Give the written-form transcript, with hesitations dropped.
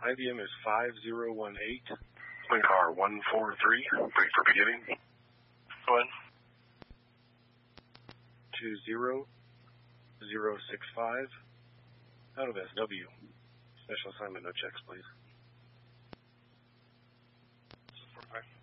IBM is 5018. Twin car 143, wait for beginning. Go ahead. 20065. Out of SW. Special assignment, no checks, please. 45.